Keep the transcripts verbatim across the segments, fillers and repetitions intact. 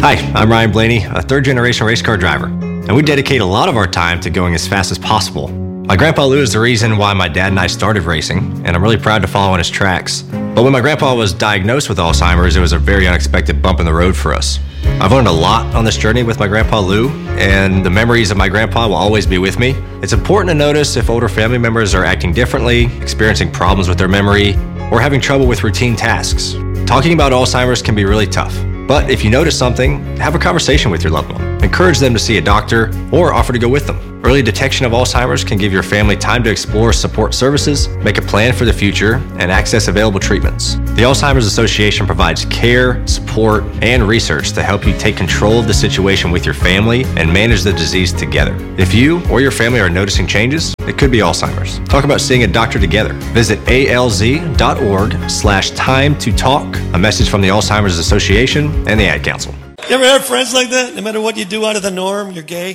Hi, I'm Ryan Blaney, a third-generation race car driver, and we dedicate a lot of our time to going as fast as possible. My grandpa Lou is the reason why my dad and I started racing, and I'm really proud to follow in his tracks. But when my grandpa was diagnosed with Alzheimer's, it was a very unexpected bump in the road for us. I've learned a lot on this journey with my grandpa Lou, and the memories of my grandpa will always be with me. It's important to notice if older family members are acting differently, experiencing problems with their memory, or having trouble with routine tasks. Talking about Alzheimer's can be really tough. But if you notice something, have a conversation with your loved one. Encourage them to see a doctor or offer to go with them. Early detection of Alzheimer's can give your family time to explore support services, make a plan for the future, and access available treatments. The Alzheimer's Association provides care, support, and research to help you take control of the situation with your family and manage the disease together. If you or your family are noticing changes, it could be Alzheimer's. Talk about seeing a doctor together. Visit alz.org slash time to talk. A message from the Alzheimer's Association and the Ad Council. You ever have friends like that? No matter what you do out of the norm, you're gay?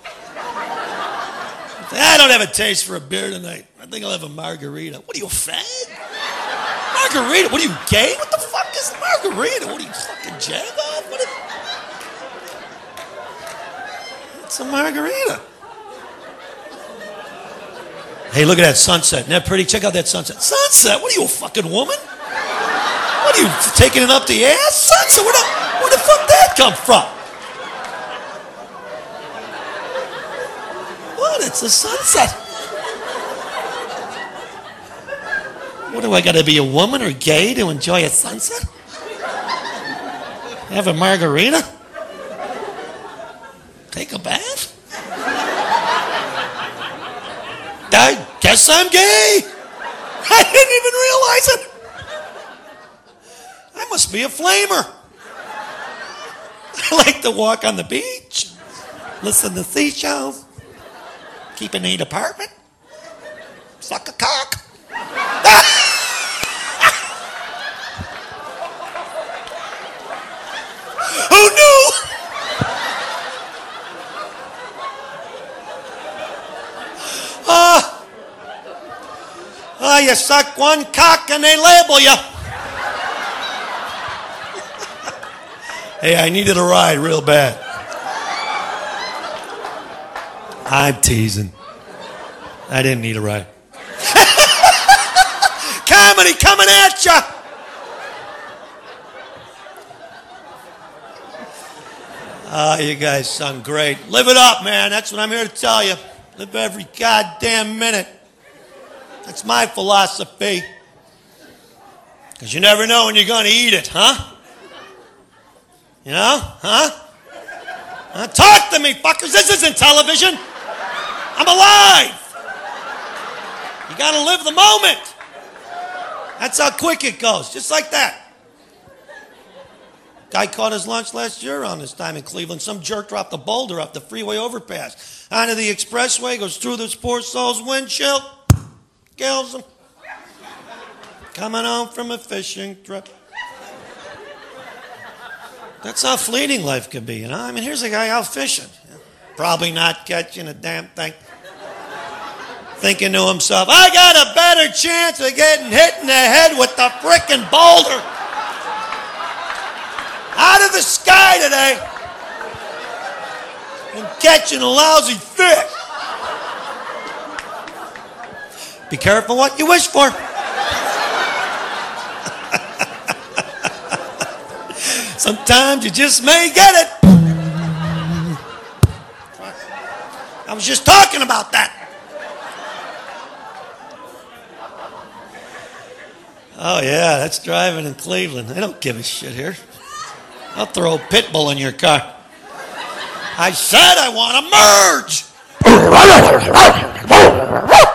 I don't have a taste for a beer tonight. I think I'll have a margarita. What are you, fat? Margarita? What are you, gay? What the fuck is margarita? What are you, fucking jag off? What is... It's a margarita. Hey, look at that sunset. Isn't that pretty? Check out that sunset. Sunset? What are you, a fucking woman? What are you, taking it up the ass? Sunset? Where the, where the fuck did that come from? What? It's a sunset. What do I got to be, a woman or gay to enjoy a sunset? Have a margarita? Take a bath? I guess I'm gay. I didn't even realize it. I must be a flamer. I like to walk on the beach, listen to seashells, keep a neat apartment, suck a cock. Who knew? Uh, uh, you suck one cock and they label you. Hey, I needed a ride real bad. I'm teasing. I didn't need a ride. Comedy coming at ya. Oh, you guys sound great. Live it up, man. That's what I'm here to tell you. Live every goddamn minute. That's my philosophy. Because you never know when you're going to eat it, huh? You know? Huh? huh? Talk to me, fuckers. This isn't television. I'm alive. You got to live the moment. That's how quick it goes. Just like that. Guy caught his lunch last year around this time in Cleveland. Some jerk dropped a boulder off the freeway overpass onto the expressway, goes through this poor soul's windshield, kills him. Coming home from a fishing trip. That's how fleeting life could be, you know? I mean, here's a guy out fishing. Probably not catching a damn thing. Thinking to himself, I got a better chance of getting hit in the head with the frickin' boulder out of the sky today and catching a lousy fish. Be careful what you wish for. Sometimes you just may get it. I was just talking about that. Oh, yeah, that's driving in Cleveland. They don't give a shit here. I'll throw a pit bull in your car. I said I want to merge.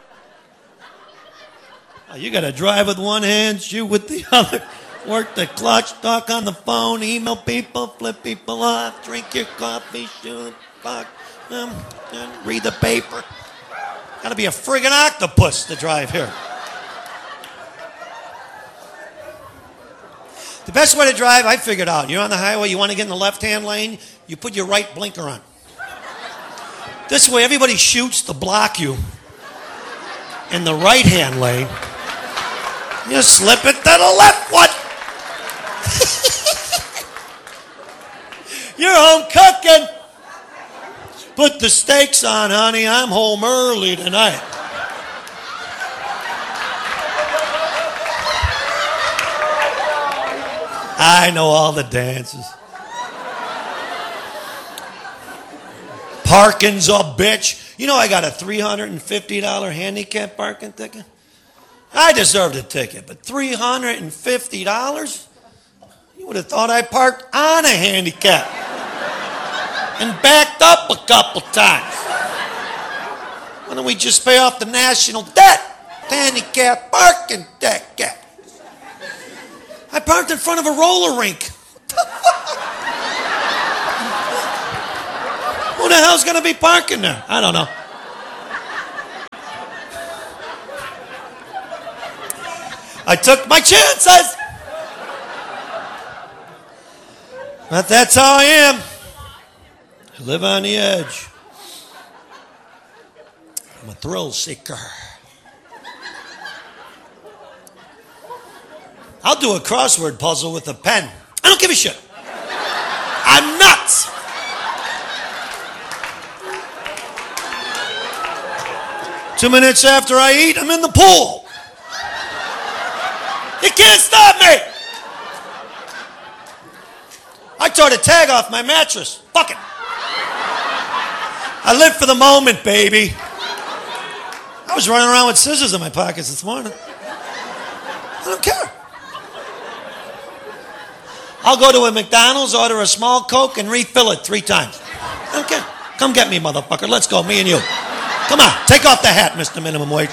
Oh, you got to drive with one hand, shoot with the other. Work the clutch, talk on the phone, email people, flip people off, drink your coffee, shoot, fuck, um, read the paper. Got to be a friggin' octopus to drive here. The best way to drive, I figured out. You're on the highway, you want to get in the left-hand lane, you put your right blinker on. This way, everybody shoots to block you in the right-hand lane. You slip it to the left one. You're home cooking. Put the steaks on, honey. I'm home early tonight. I know all the dances. Parking's a bitch. You know I got a three hundred fifty dollars handicap parking ticket? I deserved a ticket, but three hundred fifty dollars? You would have thought I parked on a handicap and backed up a couple times. Why don't we just pay off the national debt? Handicap parking ticket. I parked in front of a roller rink. Who the hell's going to be parking there? I don't know. I took my chances. But that's how I am. I live on the edge. I'm a thrill seeker. I'll do a crossword puzzle with a pen. I don't give a shit. I'm nuts. Two minutes after I eat, I'm in the pool. You can't stop me. I tore the tag off my mattress. Fuck it. I live for the moment, baby. I was running around with scissors in my pockets this morning. I don't care. I'll go to a McDonald's, order a small Coke, and refill it three times. I don't care. Come get me, motherfucker. Let's go, me and you. Come on, take off the hat, Mister Minimum Wage.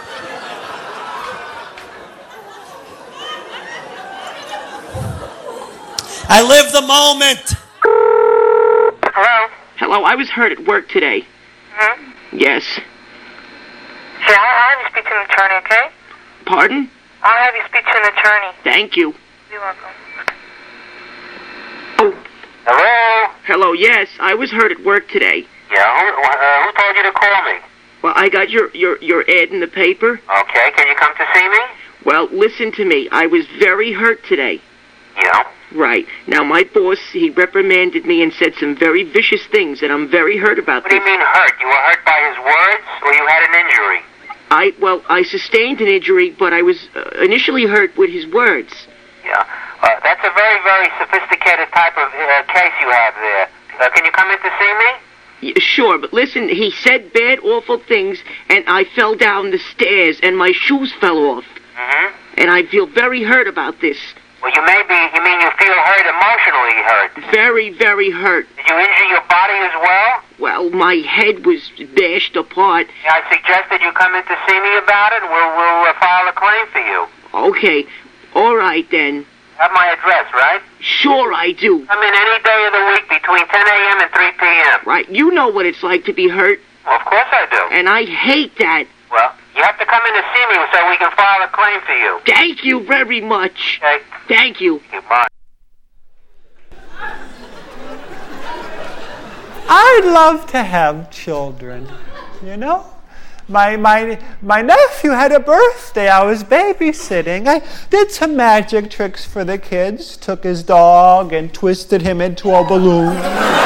I live the moment. Hello? Hello, I was hurt at work today. Hmm? Yes. Yeah, I'll have you speak to an attorney, okay? Pardon? I'll have you speak to an attorney. Thank you. You're welcome. Oh. Hello? Hello, yes, I was hurt at work today. Yeah, who, uh, who told you to call me? Well, I got your, your, your ad in the paper. Okay, can you come to see me? Well, listen to me. I was very hurt today. Yeah. Right. Now, my boss, he reprimanded me and said some very vicious things, and I'm very hurt about What do this. you mean hurt? You were hurt by his words, or you had an injury? I, well, I sustained an injury, but I was uh, initially hurt with his words. Yeah. Uh, that's a very, very sophisticated type of uh, case you have there. Uh, can you come in to see me? Yeah, sure, but listen, he said bad, awful things, and I fell down the stairs, and my shoes fell off. Mm-hmm. And I feel very hurt about this. Well, you may be, you mean you feel hurt, emotionally hurt? Very, very hurt. Did you injure your body as well? Well, my head was bashed apart. Yeah, I suggested you come in to see me about it. We'll, we'll uh, file a claim for you. Okay, all right then. Have my address, right? Sure I do. Come in any day of the week between ten a.m. and three p.m. Right, you know what it's like to be hurt. Well, of course I do. And I hate that. Well, you have to come in to see me so we can file a claim for you. Thank you very much. Okay? Thank you. Goodbye. I'd love to have children, you know? My, my, my nephew had a birthday. I was babysitting. I did some magic tricks for the kids. Took his dog and twisted him into a balloon.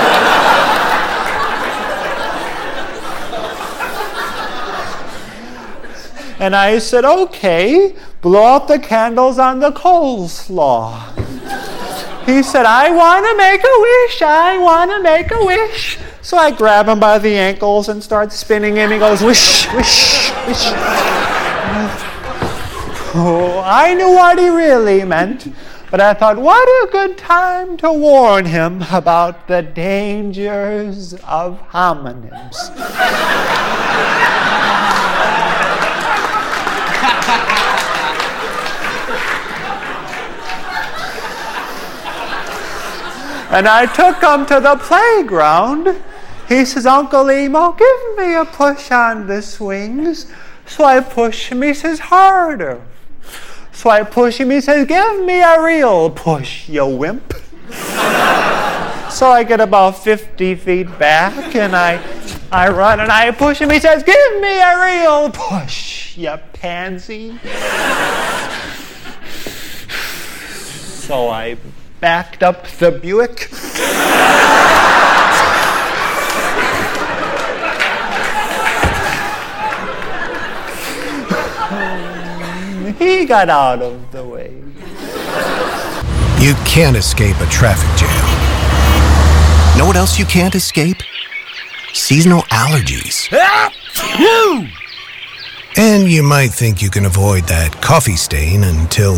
And I said, okay, blow out the candles on the coleslaw. He said, I want to make a wish, I want to make a wish. So I grab him by the ankles and start spinning him. He goes, wish, wish, wish. Oh, I knew what he really meant. But I thought, what a good time to warn him about the dangers of homonyms. And I took him to the playground. He says, Uncle Emo, give me a push on the swings. So I push him. He says, harder. So I push him. He says, give me a real push, you wimp. So I get about fifty feet back, and I, I run, and I push him. He says, give me a real push, you pansy. So I backed up the Buick. got out of the way. You can't escape a traffic jam. Know what else you can't escape? Seasonal allergies. And you might think you can avoid that coffee stain until...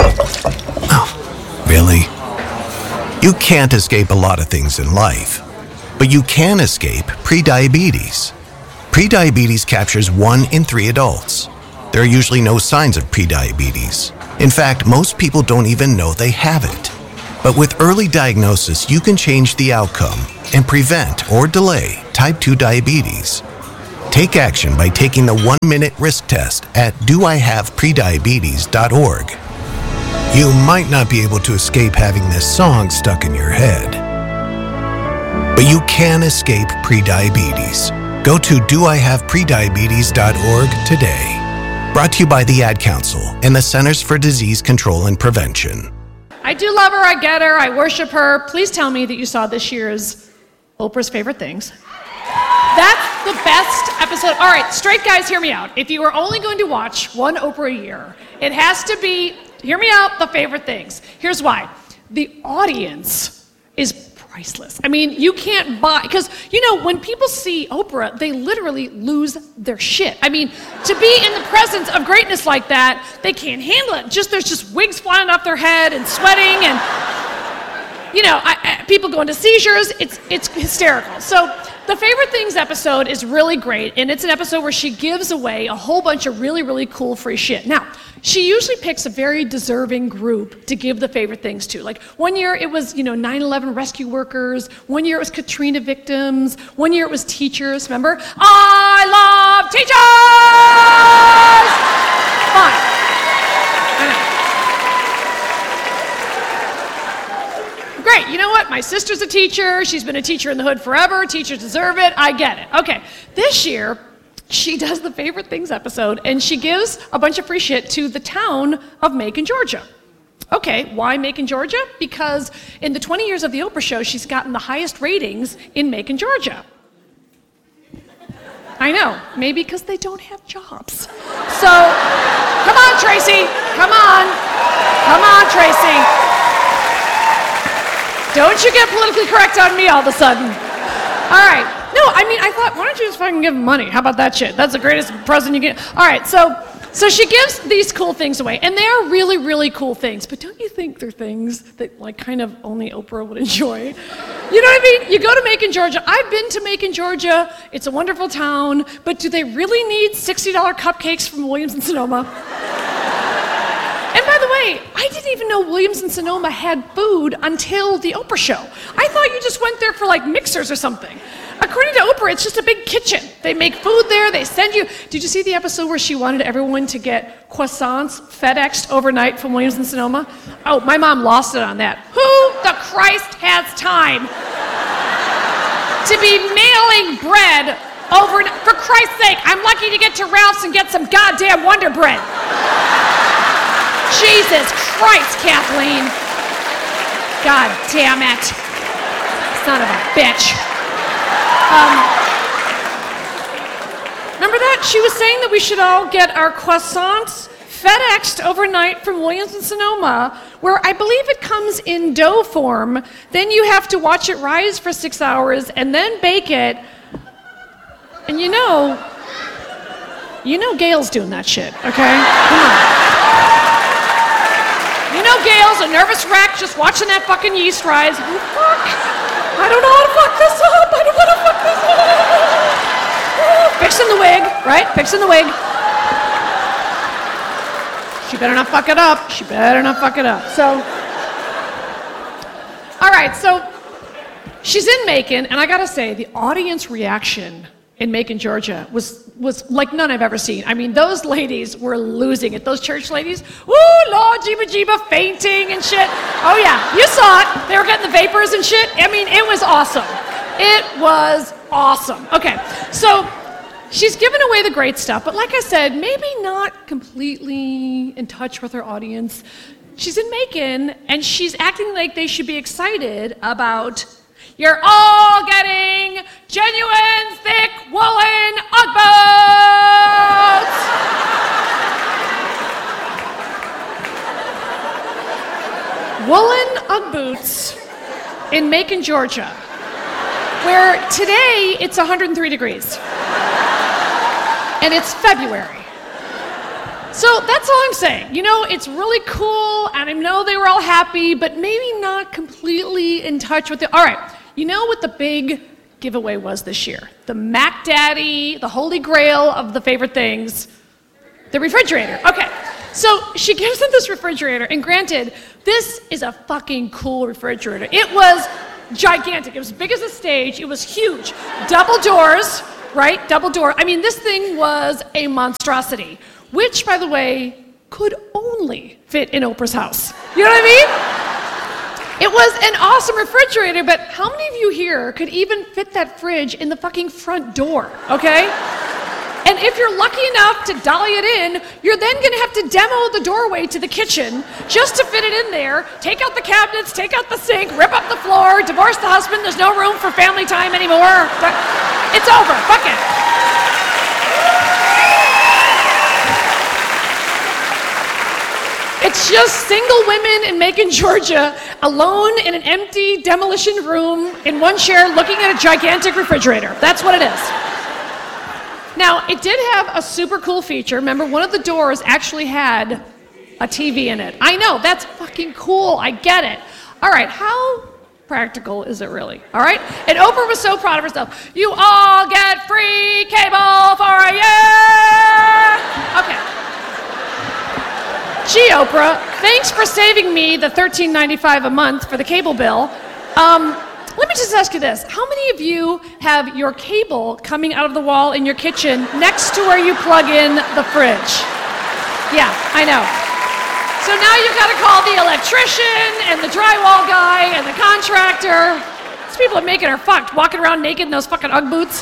Oh, really? You can't escape a lot of things in life, but you can escape prediabetes. Prediabetes captures one in three adults. There are usually no signs of prediabetes. In fact, most people don't even know they have it. But with early diagnosis, you can change the outcome and prevent or delay type two diabetes. Take action by taking the one-minute risk test at do I have prediabetes dot org. You might not be able to escape having this song stuck in your head, but you can escape prediabetes. Go to do I have prediabetes dot org today. Brought to you by the Ad Council and the Centers for Disease Control and Prevention. I do love her, I get her, I worship her. Please tell me that you saw this year's Oprah's Favorite Things. That's the best episode. All right, straight guys, hear me out. If you are only going to watch one Oprah a year, it has to be, hear me out, the favorite things. Here's why. The audience is priceless. I mean, you can't buy, because, you know, when people see Oprah, they literally lose their shit. I mean, to be in the presence of greatness like that, they can't handle it. Just, there's just wigs flying off their head and sweating and, you know, I, I, people go into seizures. It's, it's hysterical. So the Favorite Things episode is really great, and it's an episode where she gives away a whole bunch of really, really cool free shit. Now, she usually picks a very deserving group to give the favorite things to. Like one year it was, you know, nine eleven rescue workers. One year it was Katrina victims. One year it was teachers. Remember? I love teachers! Fine. I know. Great. You know what? My sister's a teacher. She's been a teacher in the hood forever. Teachers deserve it. I get it. Okay. This year, she does the Favorite Things episode, and she gives a bunch of free shit to the town of Macon, Georgia. Okay, why Macon, Georgia? Because in the twenty years of the Oprah show, she's gotten the highest ratings in Macon, Georgia. I know, maybe because they don't have jobs. So, come on, Tracy, come on. Come on, Tracy. Don't you get politically correct on me all of a sudden. All right. No, I mean, I thought, why don't you just fucking give them money? How about that shit? That's the greatest present you get. All right, so so she gives these cool things away, and they are really, really cool things. But don't you think they're things that, like, kind of only Oprah would enjoy? You know what I mean? You go to Macon, Georgia. I've been to Macon, Georgia. It's a wonderful town. But do they really need sixty dollars cupcakes from Williams and Sonoma? And by the way, I didn't even know Williams and Sonoma had food until the Oprah show. I thought you just went there for, like, mixers or something. According to Oprah, it's just a big kitchen. They make food there, they send you. Did you see the episode where she wanted everyone to get croissants FedExed overnight from Williams and Sonoma? Oh, my mom lost it on that. Who the Christ has time to be mailing bread overnight? For Christ's sake, I'm lucky to get to Ralph's and get some goddamn Wonder Bread. Jesus Christ, Kathleen. God damn it. Son of a bitch. Um, remember that? She was saying that we should all get our croissants FedExed overnight from Williams and Sonoma, where I believe it comes in dough form. Then you have to watch it rise for six hours and then bake it. And you know, you know Gail's doing that shit, okay? Come on. You know Gail's a nervous wreck just watching that fucking yeast rise. Oh, fuck. I don't know how to fuck this up. I don't want to fuck this up. Fixing the wig, right? Fixing the wig. She better not fuck it up. She better not fuck it up. So, all right, so she's in Macon, and I gotta say, the audience reaction in Macon, Georgia was was like none I've ever seen. I mean, those ladies were losing it. Those church ladies, woo, Lord, jeeba jeeba, fainting and shit. Oh yeah, you saw it. They were getting the vapors and shit. I mean, it was awesome. It was awesome. Okay, so she's given away the great stuff, but like I said, maybe not completely in touch with her audience. She's in Macon, and she's acting like they should be excited about, you're all getting genuine, thick, woolen Ugg boots! woolen Ugg boots in Macon, Georgia, where today it's one hundred three degrees. And it's February. So that's all I'm saying. You know, it's really cool, and I know they were all happy, but maybe not completely in touch with it. All right, you know what the big giveaway was this year? The Mac Daddy, the holy grail of the favorite things, the refrigerator. Okay, so she gives them this refrigerator, and granted, this is a fucking cool refrigerator. It was gigantic. It was as big as a stage. It was huge. Double doors, right? Double door. I mean, this thing was a monstrosity, which, by the way, could only fit in Oprah's house. You know what I mean? It was an awesome refrigerator, but how many of you here could even fit that fridge in the fucking front door, okay? And if you're lucky enough to dolly it in, you're then gonna have to demo the doorway to the kitchen just to fit it in there, take out the cabinets, take out the sink, rip up the floor, divorce the husband, there's no room for family time anymore. It's over, fuck it. It's just single women in Macon, Georgia, alone in an empty demolition room in one chair looking at a gigantic refrigerator. That's what it is. Now, it did have a super cool feature. Remember, one of the doors actually had a T V in it. I know, that's fucking cool. I get it. All right, how practical is it really? All right? And Oprah was so proud of herself. You all get free cable for a year! Okay. Gee, Oprah, thanks for saving me the thirteen ninety-five a month for the cable bill. Um, let me just ask you this. How many of you have your cable coming out of the wall in your kitchen next to where you plug in the fridge? Yeah, I know. So now you've got to call the electrician and the drywall guy and the contractor. These people are making her fucked, walking around naked in those fucking Ugg boots.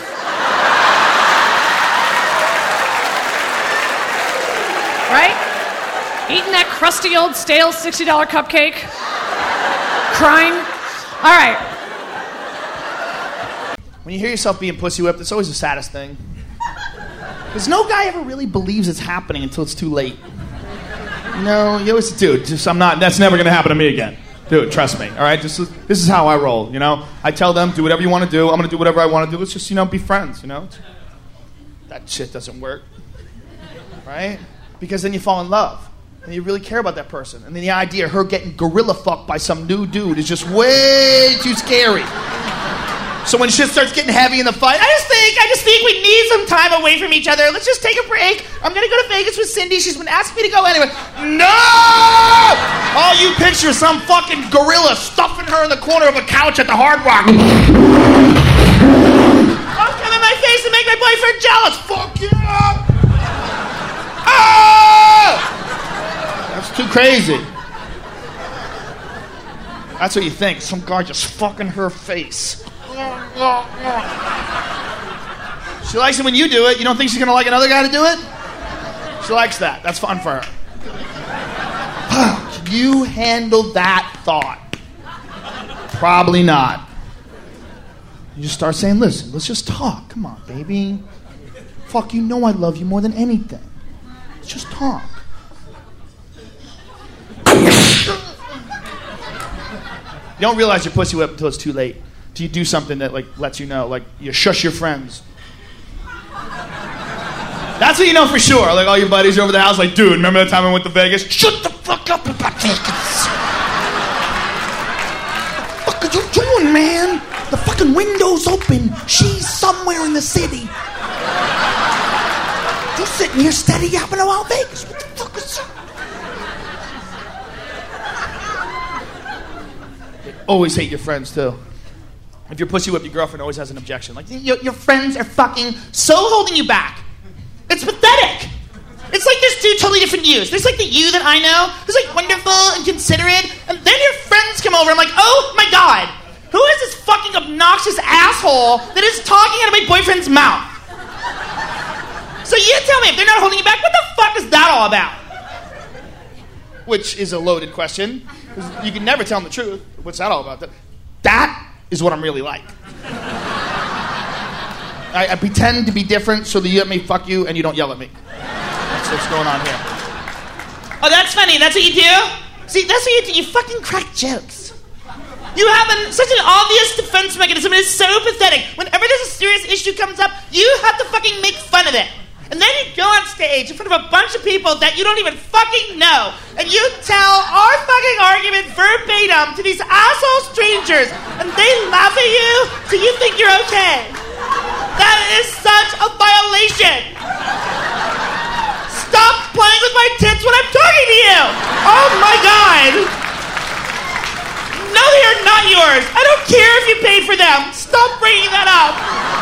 Right? Eating that crusty old stale sixty dollar cupcake. Crying. All right. When you hear yourself being pussy whipped, it's always the saddest thing. Because no guy ever really believes it's happening until it's too late. You know, you always, dude, just, I'm not, that's never going to happen to me again. Dude, trust me, all right? Just, this is how I roll, you know? I tell them, do whatever you want to do. I'm going to do whatever I want to do. Let's just, you know, be friends, you know? That shit doesn't work, right? Because then you fall in love. And you really care about that person. And then the idea of her getting gorilla fucked by some new dude is just way too scary. So when shit starts getting heavy in the fight, I just think, I just think we need some time away from each other. Let's just take a break. I'm gonna go to Vegas with Cindy. She's been asking me to go anyway. No! All you picture some fucking gorilla stuffing her in the corner of a couch at the Hard Rock. Don't come in my face and make my boyfriend jealous. Fuck yeah! Ah! That's too crazy. That's what you think. Some guy just fucking her face. She likes it when you do it. You don't think she's gonna like another guy to do it? She likes that. That's fun for her. You handle that thought. Probably not. You just start saying, listen, let's just talk. Come on, baby. Fuck, you know I love you more than anything. Let's just talk. You don't realize you're pussy whipped until it's too late. Do you do something that like lets you know, like you shush your friends? That's what you know for sure. Like all your buddies are over the house, like, dude, remember that time I went to Vegas? Shut the fuck up about Vegas. What the fuck are you doing, man? The fucking window's open. She's somewhere in the city. You're sitting here steady yapping about Vegas. What the fuck is that? Always hate your friends too. If you're pussy whipped, your girlfriend always has an objection. Like, your, your friends are fucking so holding you back. It's pathetic. It's like there's two totally different yous. There's like the you that I know, who's like wonderful and considerate, and then your friends come over and I'm like, oh my god, who is this fucking obnoxious asshole that is talking out of my boyfriend's mouth? So you tell me, if they're not holding you back, what the fuck is that all about? Which is a loaded question. You can never tell them the truth. What's that all about? That is what I'm really like. I, I pretend to be different so that you let me fuck you and you don't yell at me. That's what's going on here. Oh, that's funny. That's what you do? See, that's what you do. You fucking crack jokes. You have an, such an obvious defense mechanism, and it's so pathetic. Whenever there's a serious issue comes up, you have to fucking make fun of it. And then you go on stage in front of a bunch of people that you don't even fucking know, and you tell our fucking argument verbatim to these asshole strangers, and they laugh at you, so you think you're okay. That is such a violation. Stop playing with my tits when I'm talking to you. Oh my God. No, they are not yours. I don't care if you paid for them. Stop bringing that up.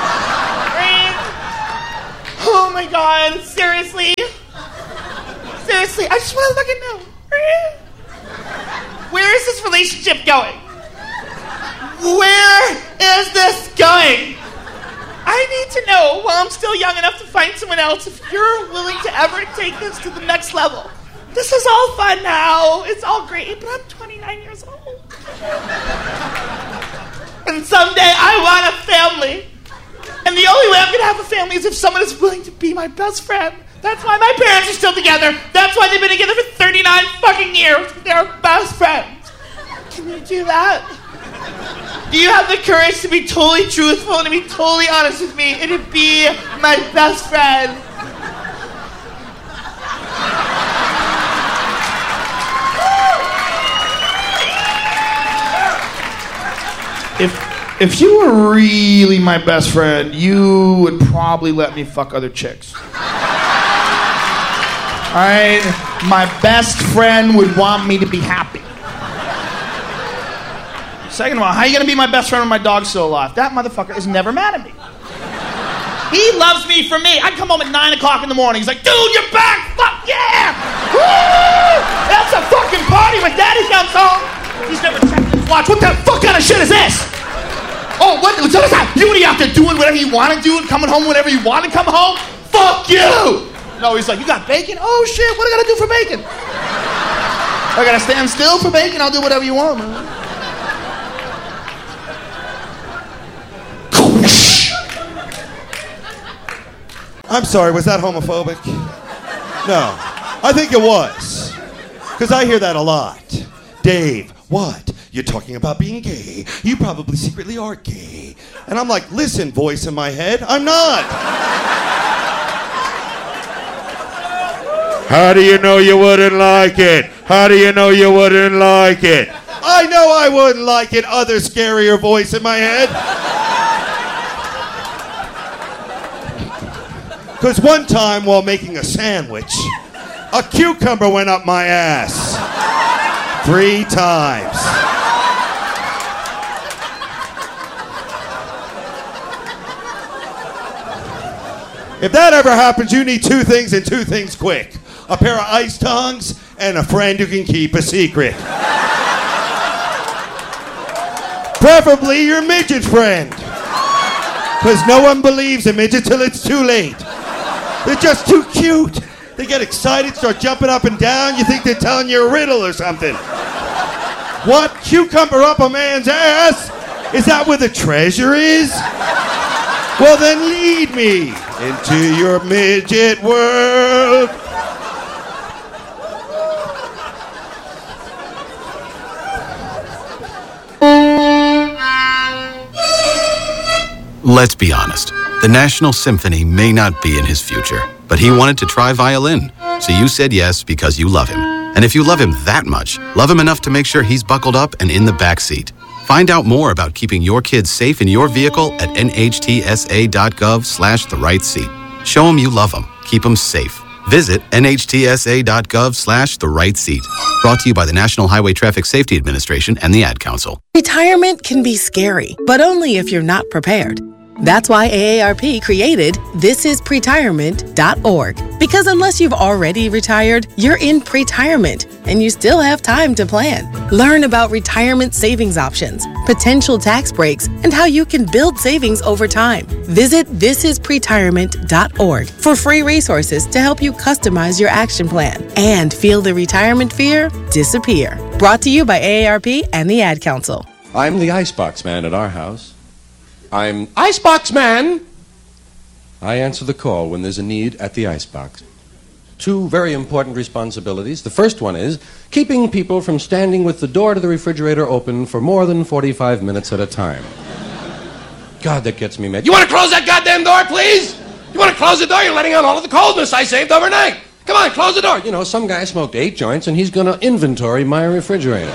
Oh my God, seriously? Seriously, I just want to fucking know. Where is this relationship going? Where is this going? I need to know while I'm still young enough to find someone else if you're willing to ever take this to the next level. This is all fun now. It's all great, but I'm twenty-nine years old. And someday I want a family. And the only way I'm going to have a family is if someone is willing to be my best friend. That's why my parents are still together. That's why they've been together for thirty-nine fucking years. They're best friends. Can you do that? Do you have the courage to be totally truthful and to be totally honest with me and to be my best friend? If if you were really my best friend, you would probably let me fuck other chicks. Alright? My best friend would want me to be happy. Second of all, how are you gonna be my best friend when my dog's still alive? That motherfucker is never mad at me. He loves me for me. I come home at nine o'clock in the morning. He's like, dude, you're back! Fuck yeah! Woo! That's a fucking party when Daddy comes home. He's never checked his watch. What the fuck kind of shit is this? Oh, what, what is that? You what are you out there doing whatever you want to do and coming home whenever you want to come home? Fuck you! No, he's like, you got bacon? Oh shit, what do I gotta do for bacon? I gotta stand still for bacon? I'll do whatever you want, man. I'm sorry, was that homophobic? No, I think it was. Because I hear that a lot. Dave, what? You're talking about being gay. You probably secretly are gay. And I'm like, listen, voice in my head, I'm not. How do you know you wouldn't like it? How do you know you wouldn't like it? I know I wouldn't like it, other scarier voice in my head. Because one time while making a sandwich, a cucumber went up my ass. Three times. If that ever happens, you need two things and two things quick. A pair of ice tongs and a friend who can keep a secret. Preferably your midget friend. Because no one believes a midget till it's too late. They're just too cute. They get excited, start jumping up and down. You think they're telling you a riddle or something. What? Cucumber up a man's ass? Is that where the treasure is? Well, then lead me into your midget world. Let's be honest. The National Symphony may not be in his future, but he wanted to try violin. So you said yes because you love him. And if you love him that much, love him enough to make sure he's buckled up and in the back seat. Find out more about keeping your kids safe in your vehicle at nhtsa.gov slash the right seat. Show them you love them. Keep them safe. Visit nhtsa.gov slash the right seat. Brought to you by the National Highway Traffic Safety Administration and the Ad Council. Retirement can be scary, but only if you're not prepared. That's why A A R P created this is pretirement dot org. Because unless you've already retired, you're in pretirement, and you still have time to plan. Learn about retirement savings options, potential tax breaks, and how you can build savings over time. Visit this is pretirement dot org for free resources to help you customize your action plan and feel the retirement fear disappear. Brought to you by A A R P and the Ad Council. I'm the Icebox Man at our house. I'm Icebox Man! I answer the call when there's a need at the Icebox. two very important responsibilities. The first one is keeping people from standing with the door to the refrigerator open for more than forty-five minutes at a time. God, that gets me mad. You want to close that goddamn door, please? You want to close the door? You're letting out all of the coldness I saved overnight. Come on, close the door. You know, some guy smoked eight joints and he's going to inventory my refrigerator.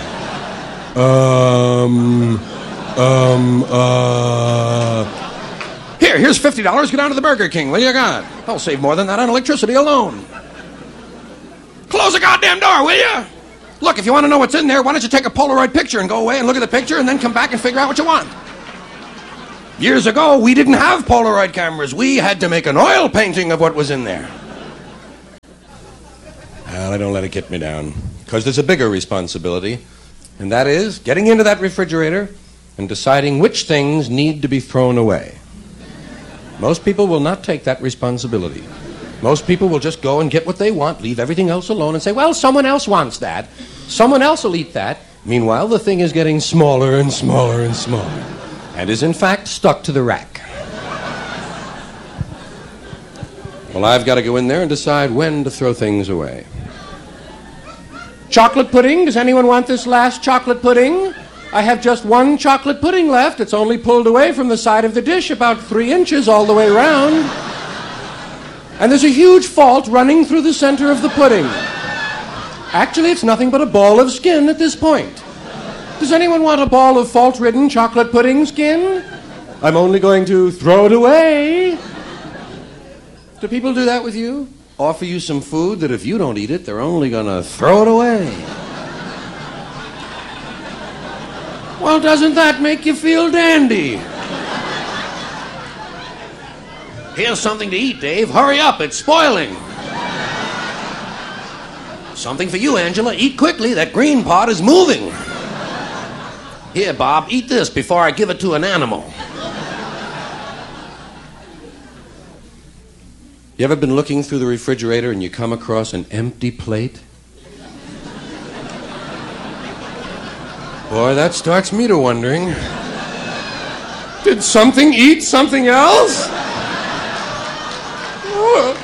Um, um, uh... Here, here's fifty dollars. Get down to the Burger King. What do you got? I'll save more than that on electricity alone. Close the goddamn door, will you? Look, if you want to know what's in there, why don't you take a Polaroid picture and go away and look at the picture and then come back and figure out what you want? Years ago, we didn't have Polaroid cameras. We had to make an oil painting of what was in there. Well, I don't let it get me down, because there's a bigger responsibility, and that is getting into that refrigerator and deciding which things need to be thrown away. Most people will not take that responsibility. Most people will just go and get what they want, leave everything else alone, and say, well, someone else wants that. Someone else will eat that. Meanwhile, the thing is getting smaller and smaller and smaller, and is in fact stuck to the rack. Well, I've got to go in there and decide when to throw things away. Chocolate pudding? Does anyone want this last chocolate pudding? I have just one chocolate pudding left. It's only pulled away from the side of the dish about three inches all the way around. And there's a huge fault running through the center of the pudding. Actually, it's nothing but a ball of skin at this point. Does anyone want a ball of fault-ridden chocolate pudding skin? I'm only going to throw it away. Do people do that with you? Offer you some food that if you don't eat it, they're only going to throw it away. Well, doesn't that make you feel dandy? Here's something to eat, Dave. Hurry up, it's spoiling. Something for you, Angela. Eat quickly, that green pot is moving. Here, Bob, eat this before I give it to an animal. You ever been looking through the refrigerator and you come across an empty plate? Boy, that starts me to wondering. Did something eat something else? Oh.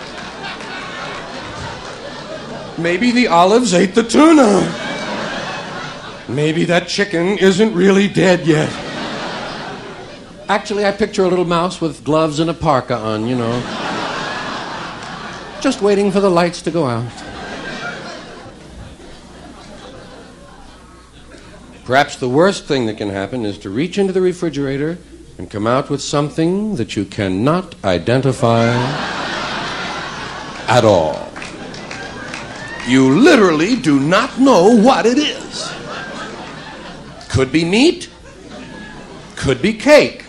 Maybe the olives ate the tuna. Maybe that chicken isn't really dead yet. Actually, I picture a little mouse with gloves and a parka on, you know. Just waiting for the lights to go out. Perhaps the worst thing that can happen is to reach into the refrigerator and come out with something that you cannot identify at all. You literally do not know what it is. Could be meat, could be cake.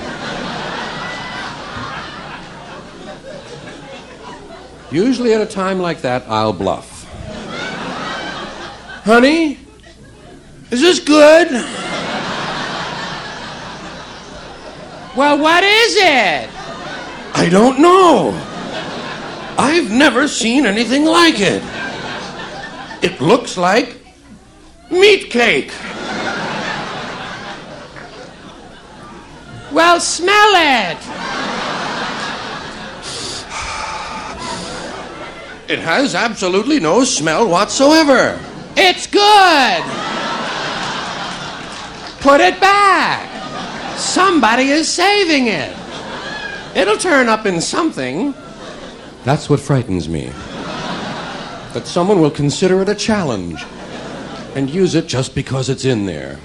Usually at a time like that, I'll bluff. Honey, is this good? Well, what is it? I don't know. I've never seen anything like it. It looks like meat cake. Well, smell it. It has absolutely no smell whatsoever. It's good. Put it back. Somebody is saving it. It'll turn up in something. That's what frightens me. That someone will consider it a challenge and use it just because it's in there.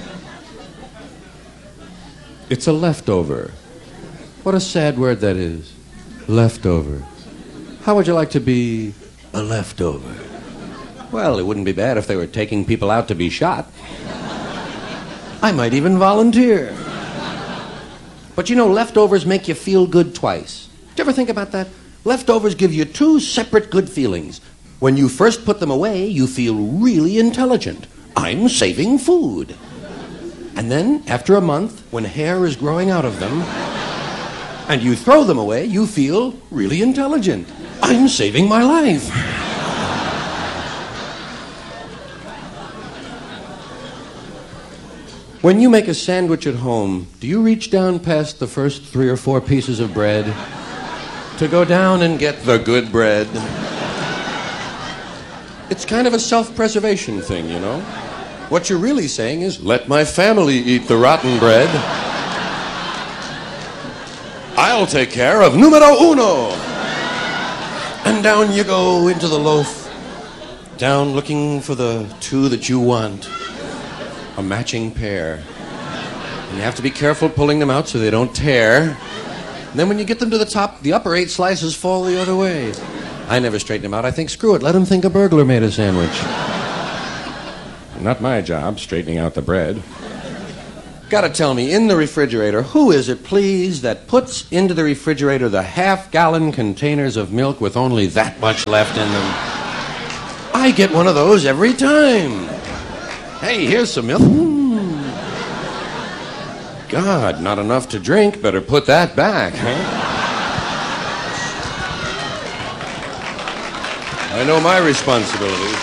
It's a leftover. What a sad word that is. Leftover. How would you like to be a leftover? Well, it wouldn't be bad if they were taking people out to be shot. I might even volunteer. But you know, leftovers make you feel good twice. Did you ever think about that? Leftovers give you two separate good feelings. When you first put them away, you feel really intelligent. I'm saving food. And then, after a month, when hair is growing out of them, and you throw them away, you feel really intelligent. I'm saving my life. When you make a sandwich at home, do you reach down past the first three or four pieces of bread to go down and get the good bread? It's kind of a self-preservation thing, you know? What you're really saying is, let my family eat the rotten bread. I'll take care of numero uno. And down you go into the loaf. Down looking for the two that you want. A matching pair. And you have to be careful pulling them out so they don't tear. And then when you get them to the top, the upper eight slices fall the other way. I never straighten them out. I think, screw it, let them think a burglar made a sandwich. Not my job, straightening out the bread. Gotta tell me, in the refrigerator, who is it, please, that puts into the refrigerator the half-gallon containers of milk with only that much left in them? I get one of those every time. Hey, here's some milk. Mm. God, not enough to drink. Better put that back, huh? I know my responsibility.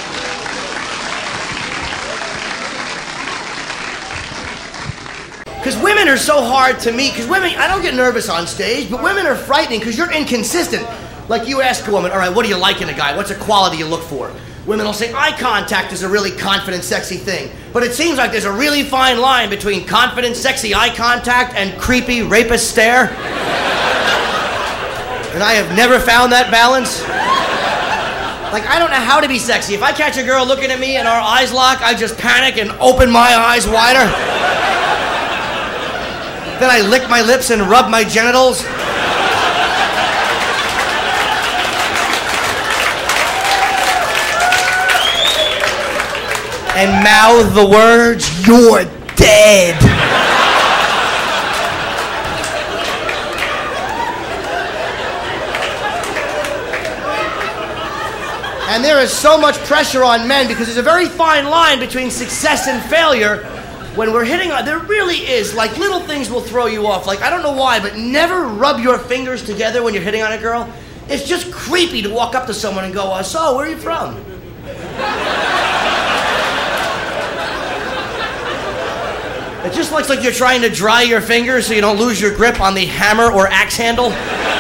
Because women are so hard to meet. Because women, I don't get nervous on stage, but women are frightening because you're inconsistent. Like you ask a woman, all right, what do you like in a guy? What's a quality you look for? Women will say eye contact is a really confident, sexy thing. But it seems like there's a really fine line between confident, sexy eye contact and creepy rapist stare. And I have never found that balance. Like, I don't know how to be sexy. If I catch a girl looking at me and our eyes lock, I just panic and open my eyes wider. Then I lick my lips and rub my genitals. And mouth the words, "You're dead." And there is so much pressure on men because there's a very fine line between success and failure. When we're hitting on, there really is, like, little things will throw you off. Like, I don't know why, but never rub your fingers together when you're hitting on a girl. It's just creepy to walk up to someone and go, uh, so, where are you from? It just looks like you're trying to dry your fingers so you don't lose your grip on the hammer or axe handle.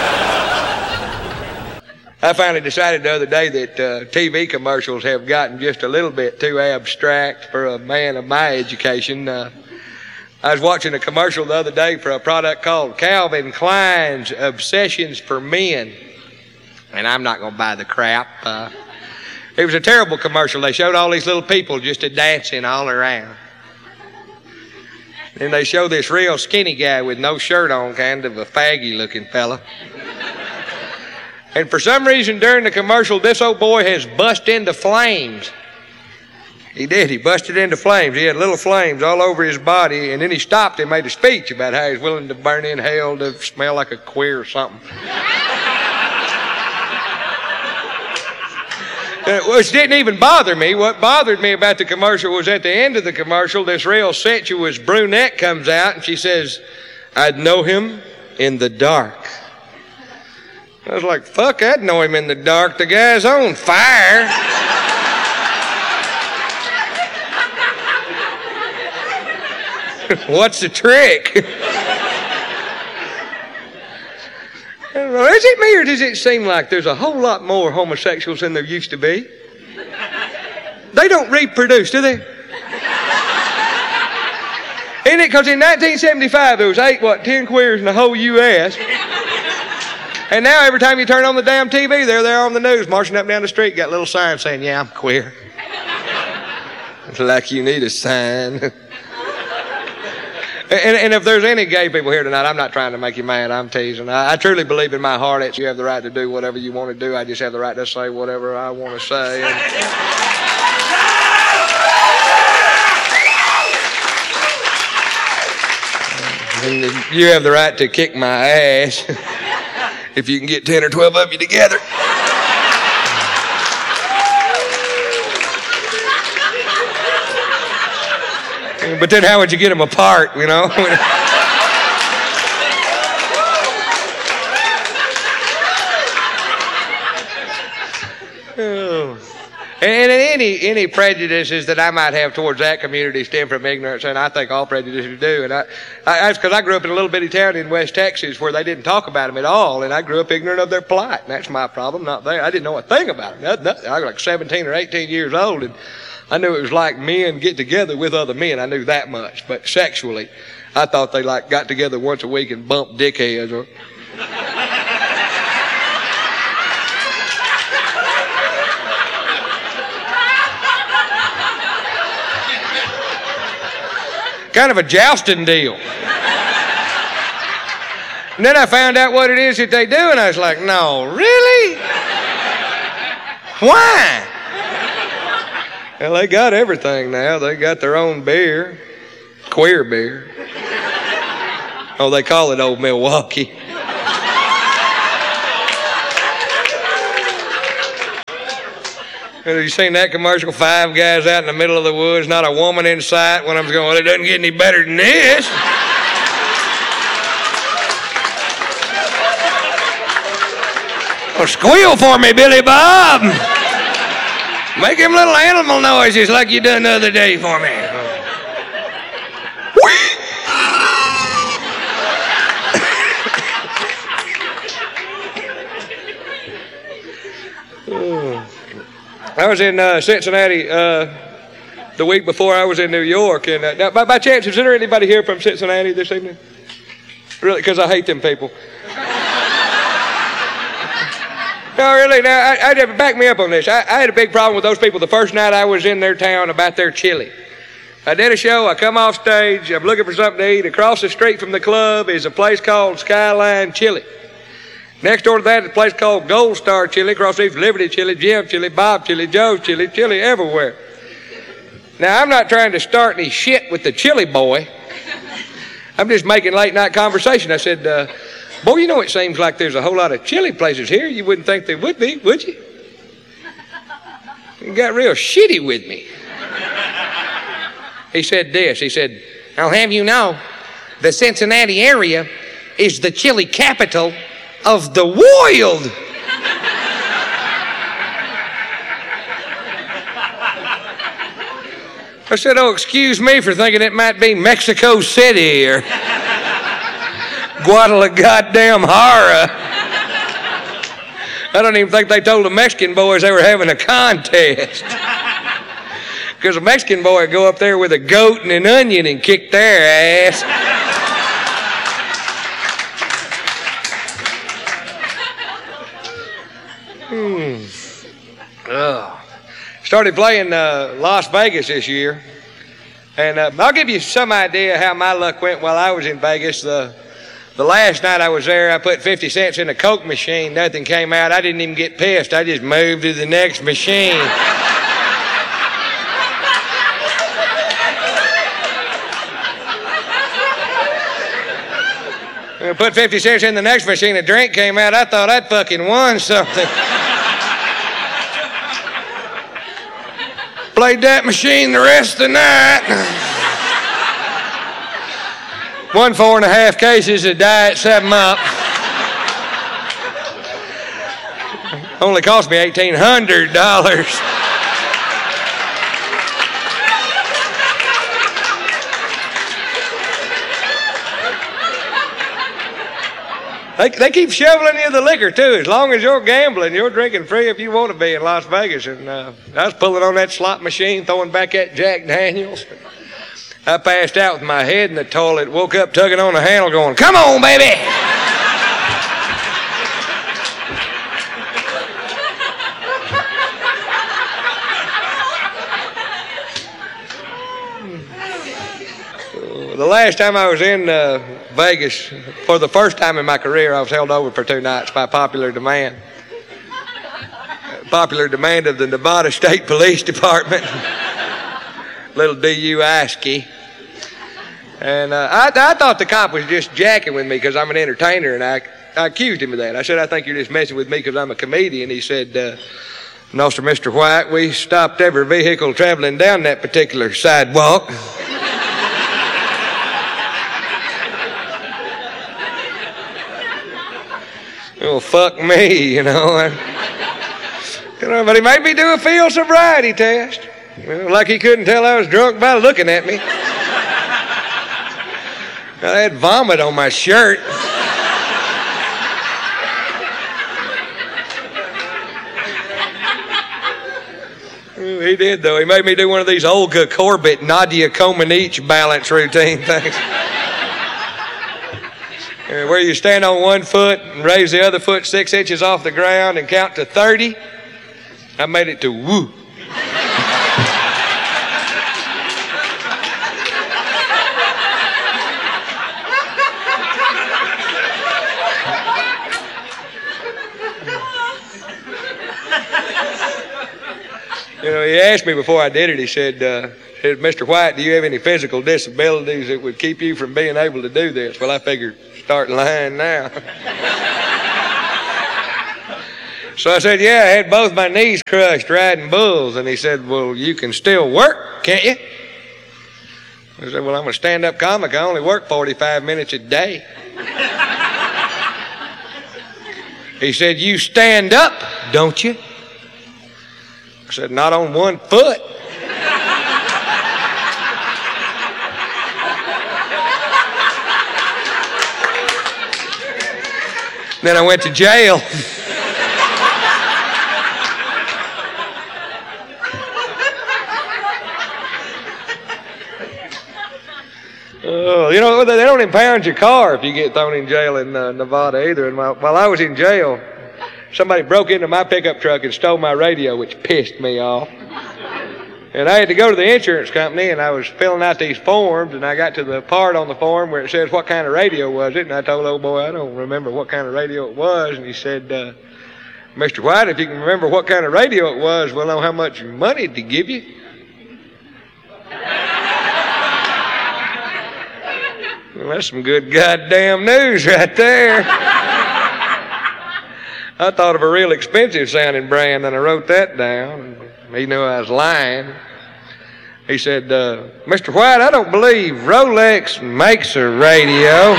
I finally decided the other day that uh, T V commercials have gotten just a little bit too abstract for a man of my education. Uh, I was watching a commercial the other day for a product called Calvin Klein's Obsessions for Men. And I'm not going to buy the crap. Uh, it was a terrible commercial. They showed all these little people just a dancing all around. Then they show this real skinny guy with no shirt on, kind of a faggy-looking fella. And for some reason during the commercial, this old boy has busted into flames. He did. He busted into flames. He had little flames all over his body, and then he stopped and made a speech about how he's willing to burn in hell to smell like a queer or something. Which didn't even bother me. What bothered me about the commercial was at the end of the commercial, this real sensuous brunette comes out, and she says, "I'd know him in the dark." I was like, fuck, I'd know him in the dark. The guy's on fire. What's the trick? I don't know. Is it me or does it seem like there's a whole lot more homosexuals than there used to be? They don't reproduce, do they? Isn't it? Because in nineteen seventy-five there was eight, what, ten queers in the whole U S And now every time you turn on the damn T V, there they are on the news, marching up and down the street, got little signs saying, "Yeah, I'm queer." It's like you need a sign. and, and if there's any gay people here tonight, I'm not trying to make you mad, I'm teasing. I, I truly believe in my heart that you have the right to do whatever you want to do. I just have the right to say whatever I want to say. And, and you have the right to kick my ass. If you can get ten or twelve of you together. But then how would you get them apart, you know? oh. And, and any any prejudices that I might have towards that community stem from ignorance, and I think all prejudices do. And I, I that's because I grew up in a little bitty town in West Texas where they didn't talk about them at all, and I grew up ignorant of their plight, and that's my problem, not theirs. I didn't know a thing about them. Nothing, nothing. I was like seventeen or eighteen years old, and I knew it was like men get together with other men. I knew that much. But sexually, I thought they like got together once a week and bumped dickheads. Or kind of a jousting deal. And then I found out what it is that they do, and I was like, no, really? Why? Well, they got everything now. They got their own beer, queer beer. Oh, they call it Old Milwaukee. Have you seen that commercial? Five guys out in the middle of the woods, not a woman in sight. One of them's going, well, it doesn't get any better than this. Well, squeal for me, Billy Bob. Make them little animal noises like you done the other day for me. I was in uh, Cincinnati uh, the week before I was in New York, and uh, now, by, by chance, is there anybody here from Cincinnati this evening? Really? Because I hate them people. No, really. Now, I, I back me up on this. I, I had a big problem with those people the first night I was in their town about their chili. I did a show. I come off stage. I'm looking for something to eat. Across the street from the club is a place called Skyline Chili. Next door to that is a place called Gold Star Chili. Across the street from Liberty Chili, Jim Chili, Bob Chili, Joe's Chili, chili everywhere. Now, I'm not trying to start any shit with the chili boy. I'm just making late night conversation. I said, uh, boy, you know, it seems like there's a whole lot of chili places here. You wouldn't think there would be, would you? You got real shitty with me. He said this. He said, I'll have you know, the Cincinnati area is the chili capital of the world. I said, oh, excuse me for thinking it might be Mexico City or Guadalajara. I don't even think they told the Mexican boys they were having a contest. Because a Mexican boy would go up there with a goat and an onion and kick their ass. Hmm. Oh. Started playing uh, Las Vegas this year. And uh, I'll give you some idea how my luck went while I was in Vegas. The, the last night I was there, I put fifty cents in a Coke machine. Nothing came out. I didn't even get pissed. I just moved to the next machine. I put fifty cents in the next machine. A drink came out. I thought I'd fucking won something. Played that machine the rest of the night. Won four and a half cases of Diet seven up. Only cost me eighteen hundred dollars. They, they keep shoveling you the liquor, too. As long as you're gambling, you're drinking free if you want to be in Las Vegas. And uh, I was pulling on that slot machine, throwing back that Jack Daniels. I passed out with my head in the toilet, woke up tugging on the handle going, come on, baby! The last time I was in uh, Vegas, for the first time in my career, I was held over for two nights by popular demand. Popular demand of the Nevada State Police Department. Little D U I-ski. And uh, I, I thought the cop was just jacking with me because I'm an entertainer, and I, I accused him of that. I said, I think you're just messing with me because I'm a comedian. He said, uh, no, sir, Mister White, we stopped every vehicle traveling down that particular sidewalk. Well, fuck me, you know. I, You know, but he made me do a field sobriety test. Well, like he couldn't tell I was drunk by looking at me. I had vomit on my shirt. He did, though. He made me do one of these Olga Corbett, Nadia Comaneci balance routine things. Where you stand on one foot and raise the other foot six inches off the ground and count to thirty. I made it to woo. You know, he asked me before I did it, he said, uh, said, Mister White, do you have any physical disabilities that would keep you from being able to do this? Well, I figured, start lying now. So I said, yeah, I had both my knees crushed riding bulls. And he said, well, you can still work, can't you? I said, well, I'm a stand-up comic. I only work forty-five minutes a day. He said, you stand up, don't you? I said, not on one foot. Then I went to jail. Oh, you know, they don't impound your car if you get thrown in jail in uh, Nevada either. And while, while I was in jail, somebody broke into my pickup truck and stole my radio, which pissed me off. And I had to go to the insurance company, and I was filling out these forms, and I got to the part on the form where it says, what kind of radio was it? And I told the old boy, I don't remember what kind of radio it was. And he said, uh, Mister White, if you can remember what kind of radio it was, we'll know how much money to give you. Well, that's some good goddamn news right there. I thought of a real expensive sounding brand, and I wrote that down. He knew I was lying. He said, uh, Mister White, I don't believe Rolex makes a radio.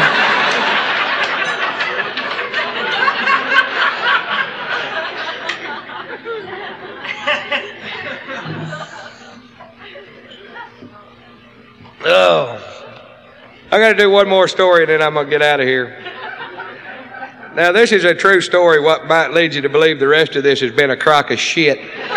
Oh. I got to do one more story, and then I'm going to get out of here. Now, this is a true story. What might lead you to believe the rest of this has been a crock of shit.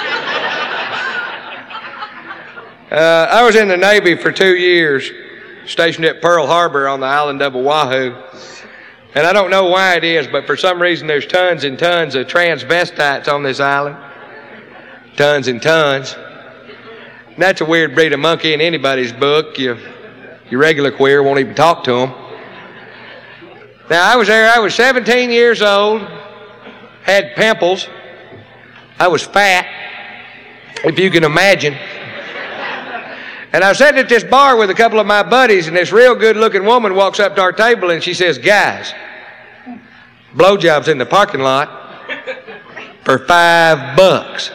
Uh, I was in the Navy for two years, stationed at Pearl Harbor on the island of Oahu. And I don't know why it is, but for some reason there's tons and tons of transvestites on this island. Tons and tons. And that's a weird breed of monkey in anybody's book. You, you regular queer won't even talk to them. Now, I was there, I was seventeen years old, had pimples, I was fat, if you can imagine. And I was sitting at this bar with a couple of my buddies, and this real good-looking woman walks up to our table, and she says, guys, blowjobs in the parking lot for five bucks.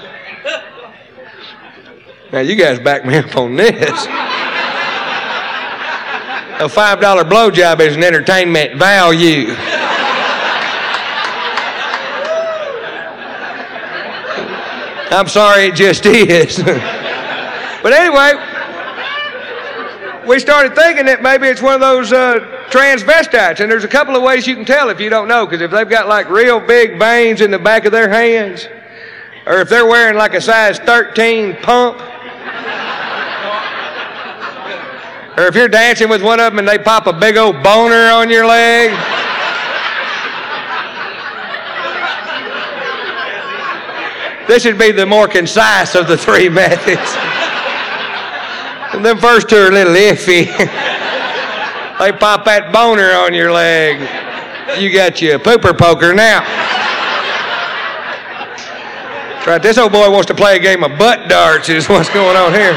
Now, you guys back me up on this. A five dollar blowjob is an entertainment value. I'm sorry, it just is. But anyway, we started thinking that maybe it's one of those uh, transvestites, and there's a couple of ways you can tell if you don't know, because if they've got like real big veins in the back of their hands, or if they're wearing like a size thirteen pump, or if you're dancing with one of them and they pop a big old boner on your leg. This would be the more concise of the three methods. And them first two are a little iffy. They pop that boner on your leg. You got you a pooper poker now. That's right, this old boy wants to play a game of butt darts is what's going on here.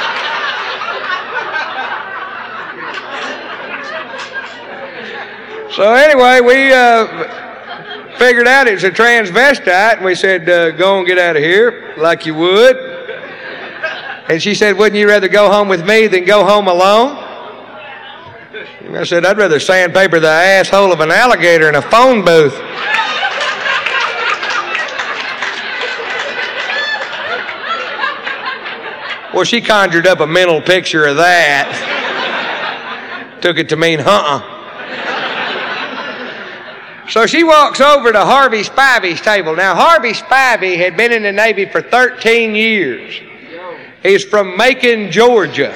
So anyway, we uh, figured out it was a transvestite, and we said, uh, go and get out of here, like you would. And she said, wouldn't you rather go home with me than go home alone? And I said, I'd rather sandpaper the asshole of an alligator in a phone booth. Well, she conjured up a mental picture of that. Took it to mean, uh-uh. So she walks over to Harvey Spivey's table. Now, Harvey Spivey had been in the Navy for thirteen years. He's from Macon, Georgia.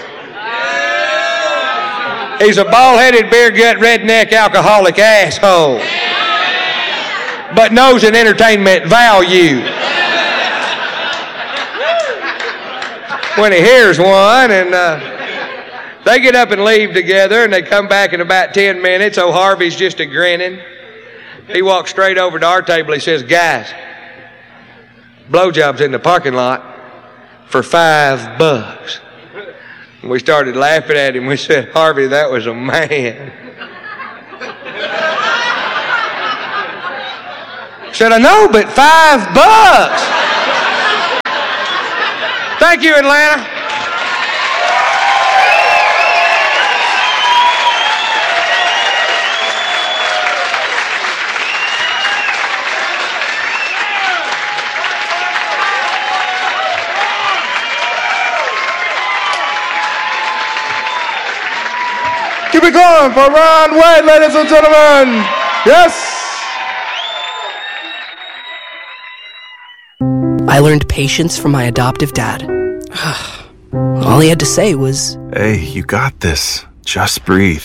He's a bald-headed, beer-gut, redneck, alcoholic asshole. But knows an entertainment value. When he hears one, and uh, they get up and leave together, and they come back in about ten minutes. Oh, Harvey's just a grinning. He walks straight over to our table. He says, guys, blowjob's in the parking lot for five bucks. And we started laughing at him. We said, Harvey, that was a man. Said, I know, but five bucks. Thank you, Atlanta. Keep it going for Ron White, ladies and gentlemen. Yes. I learned patience from my adoptive dad. All he had to say was, hey, you got this. Just breathe.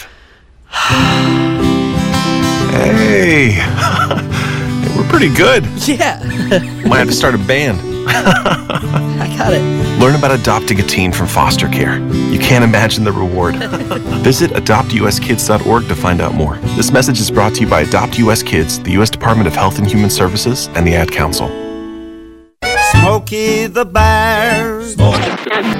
Hey. We're pretty good. Yeah. Might have to start a band. I got it. Learn about adopting a teen from foster care. You can't imagine the reward. Visit adopt u s kids dot org to find out more. This message is brought to you by Adopt U S Kids, the U S Department of Health and Human Services, and the Ad Council. Smokey the Bear.